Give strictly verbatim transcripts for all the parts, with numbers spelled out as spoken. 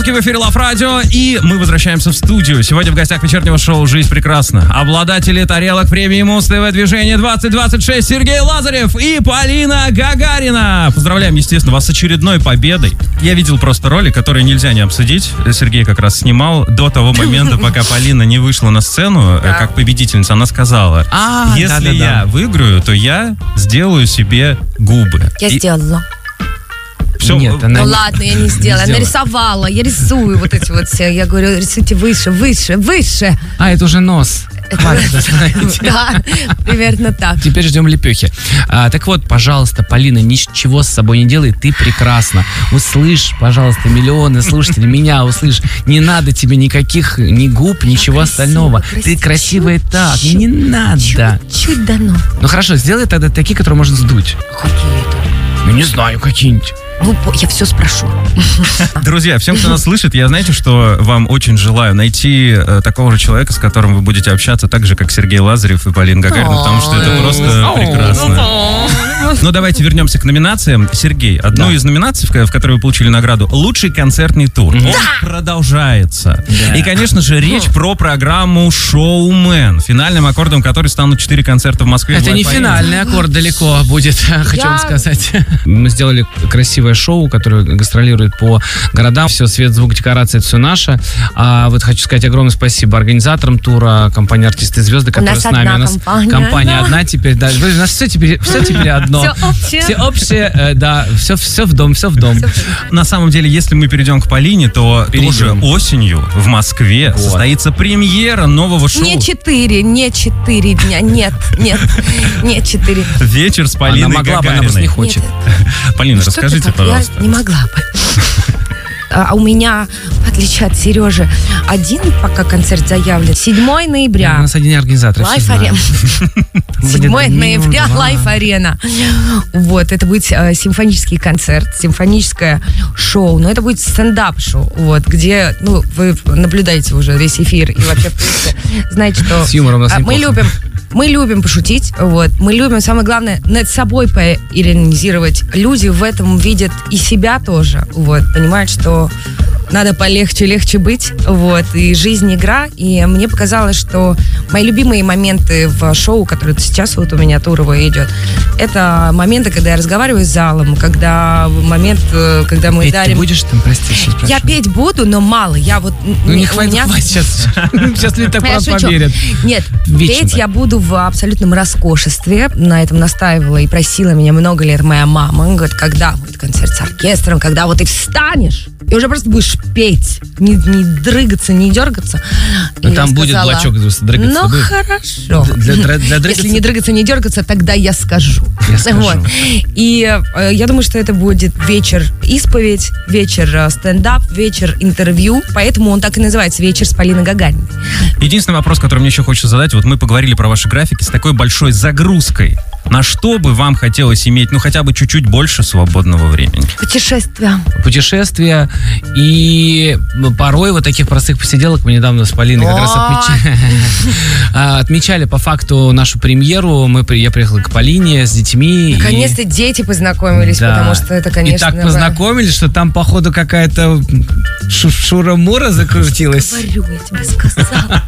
сутки в эфире Лав Радио, и мы возвращаемся в студию. Сегодня в гостях вечернего шоу «Жизнь прекрасна» обладатели тарелок премии Муз-ТВ движение двадцать двадцать шесть Сергей Лазарев и Полина Гагарина. Поздравляем, естественно, вас с очередной победой. Я видел просто ролик, который нельзя не обсудить. Сергей как раз снимал до того момента, пока Полина не вышла на сцену как победительница. Она сказала, если я выиграю, то я сделаю себе губы. Я сделала. Все. Нет, она Ну не- ладно, я не сделала. не Я сделала. нарисовала, я рисую вот эти вот все. Я говорю, рисуйте выше, выше, выше. А, это уже нос. Хватит, остановите. Да, примерно так. Теперь ждем лепехи. А, так вот, пожалуйста, Полина, ничего с собой не делай, ты прекрасна. Услышь, пожалуйста, миллионы слушателей, меня услышь. Не надо тебе никаких ни губ, ничего красиво, остального. красиво. Ты красивая так, Чуть-чуть, не надо. Чуть-чуть дано. Ну хорошо, сделай тогда такие, которые можно сдуть. Какие это? Ну не знаю, какие-нибудь. Ну, по- я все спрошу. Друзья, всем, кто нас слышит, я знаете, что вам очень желаю найти э, такого же человека, с которым вы будете общаться так же, как Сергей Лазарев и Полина Гагарина, потому что это просто прекрасно. Но давайте вернемся к номинациям. Сергей, одну Да. из номинаций, в ко- в которой вы получили награду, лучший концертный тур. Он продолжается. Да. И, конечно же, речь про программу «Шоумен», финальным аккордом которой станут четыре концерта в Москве. в Это не Live Arena. финальный аккорд, далеко будет, хочу вам Я- сказать. Мы сделали красивое шоу, которое гастролирует по городам. Все, свет, звук, декорация, это все наше. А вот хочу сказать огромное спасибо организаторам тура, компании «Артисты и звезды», которые нас с нами. одна У нас компания, компания да. одна теперь. Да. Вы- У нас все теперь, все теперь одно. Все общее. Все общее, э, да, все, все в дом, все в дом. На самом деле, если мы перейдем к Полине, то Перейдем. тоже осенью в Москве Вот. состоится премьера нового шоу. Не четыре, не четыре дня. Нет, нет, не четыре. Вечер с Полиной Она могла бы, она просто не Гагариной. хочет. Полина, Что ты расскажите, так? пожалуйста. Я не могла бы. А у меня, в отличие от Сережи, один пока концерт заявлен. седьмого У ноября. нас один организатор. я всё Лайф знаю. Арена. Будет седьмого минимум ноября два. Лайф Арена. Вот, это будет э, симфонический концерт, симфоническое шоу, но это будет стендап-шоу, вот, где, ну, вы наблюдаете уже весь эфир и вообще, в принципе, знаете, что... С юмором у нас а, мы неплохо. любим Мы любим пошутить, вот. Мы любим, самое главное, над собой поиронизировать. Люди в этом видят и себя тоже, вот. Понимают, что надо полегче, легче быть, вот. И жизнь игра. И мне показалось, что мои любимые моменты в шоу, которое сейчас вот у меня туровое идет, это моменты, когда я разговариваю с залом, когда момент, э, когда мы Петь ты дарим... будешь там, прости, сейчас прошу. Я петь буду, но мало. Я вот... Ну не у хватит, меня- хватит сейчас. Сейчас люди так Я просто шучу. поверят. Нет, Вечно петь так. я буду в абсолютном роскошестве. На этом настаивала и просила меня много лет моя мама. Она говорит, когда будет концерт с оркестром, когда вот ты встанешь и уже просто будешь петь, не, не дрыгаться, не дергаться. И Ну, я там будет сказала, блочок, дрыгаться Ну, будет. хорошо. Для- для- для дрыгаться- Если не дрыгаться, не дергаться, тогда я скажу. Я скажу. Вот. И э, я думаю, что это будет вечер исповедь, вечер э, стендап, вечер интервью. Поэтому он так и называется «Вечер с Полиной Гагариной». Единственный вопрос, который мне еще хочется задать, вот мы поговорили про ваши графики с такой большой загрузкой. На что бы вам хотелось иметь, ну, хотя бы чуть-чуть больше свободного времени? Путешествия. Путешествия и порой вот таких простых посиделок мы недавно с Полиной как раз Ой. отмечали, А, отмечали по факту нашу премьеру. Мы, при- я приехал к Полине с детьми. и- Наконец-то дети познакомились, Да. потому что это, конечно... И так да. познакомились, что там, походу, какая-то шу- шура-мура закрутилась. Говорю, я тебе сказала.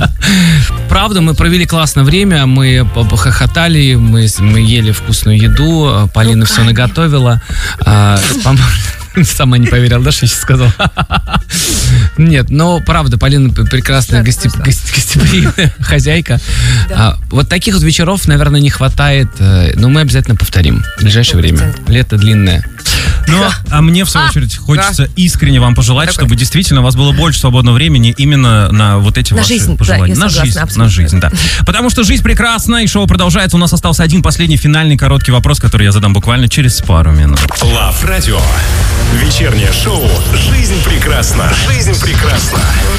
Правда, мы провели классное время, мы по- похохотали, мы, с- мы ели вкусную еду, Полина все Руками. наготовила. А, пом- Сама не поверила, да, что я сейчас сказал? Нет, но правда, Полина п- прекрасная Так, гости- просто. гости- гостеприимная хозяйка. Да. А, Вот таких вот вечеров, наверное, не хватает, э, но мы обязательно повторим в ближайшее Сто время. процентов. Лето длинное. Ну, а мне, в свою А, очередь, хочется искренне вам пожелать, Такой. чтобы действительно у вас было больше свободного времени именно на вот эти На ваши жизнь, да, пожелания. я на согласна, жизнь, на абсолютно. жизнь, да. Потому что жизнь прекрасна, и шоу продолжается. У нас остался один последний финальный короткий вопрос, который я задам буквально через пару минут. Лав Радио. Вечернее шоу «Жизнь прекрасна». Жизнь прекрасна.